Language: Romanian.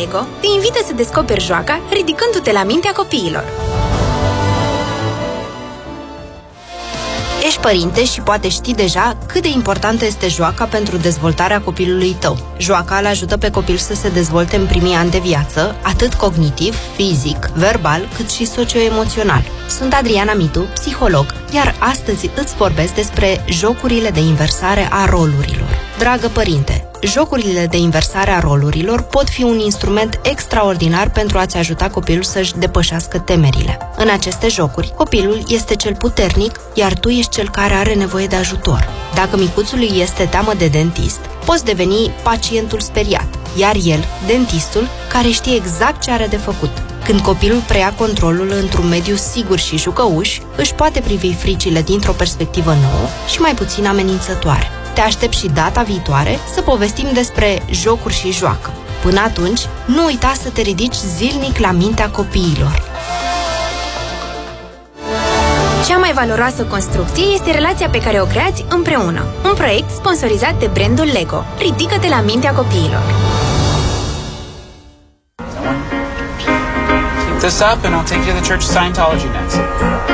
Lego te invită să descoperi joaca ridicându-te la mintea copiilor. Ești părinte și poate știi deja cât de importantă este joaca pentru dezvoltarea copilului tău. Joaca îl ajută pe copil să se dezvolte în primii ani de viață, atât cognitiv, fizic, verbal, cât și socio-emoțional. Sunt Adriana Mitu, psiholog, iar astăzi îți vorbesc despre jocurile de inversare a rolurilor. Dragă părinte, jocurile de inversare a rolurilor pot fi un instrument extraordinar pentru a-ți ajuta copilul să-și depășească temerile. În aceste jocuri, copilul este cel puternic, iar tu ești cel care are nevoie de ajutor. Dacă micuțului este teamă de dentist, poți deveni pacientul speriat, iar el, dentistul, care știe exact ce are de făcut. Când copilul preia controlul într-un mediu sigur și jucăuș, își poate privi fricile dintr-o perspectivă nouă și mai puțin amenințătoare. Te aștept și data viitoare să povestim despre jocuri și joacă. Până atunci, nu uita să te ridici zilnic la mintea copiilor. Cea mai valoroasă construcție este relația pe care o creați împreună. Un proiect sponsorizat de brandul Lego. Ridică-te la mintea copiilor. Keep this up and I'll take you to the Church of Scientology next.